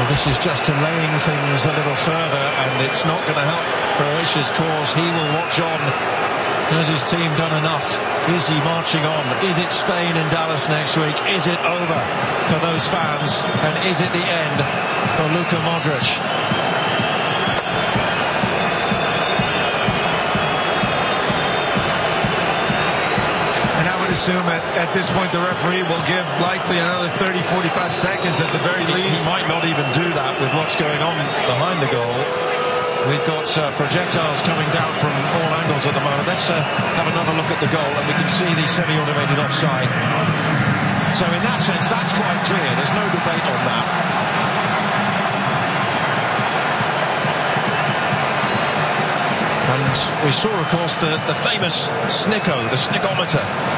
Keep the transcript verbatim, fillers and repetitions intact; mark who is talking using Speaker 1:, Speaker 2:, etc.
Speaker 1: This is just delaying things a little further, and it's not going to help Croatia's cause. He will watch on. Has his team done enough? Is he marching on? Is it Spain in Dallas next week? Is it over for those fans? And is it the end for Luka Modric?
Speaker 2: Assume at, at this point the referee will give likely another thirty to forty-five seconds at the very least.
Speaker 1: He might not even do that with what's going on behind the goal. We've got uh, projectiles coming down from all angles at the moment. Let's uh, have another look at the goal, and we can see the semi-automated offside. So in that sense, that's quite clear. There's no debate on that. And we saw, of course, the, the famous Snicko, the Snickometer.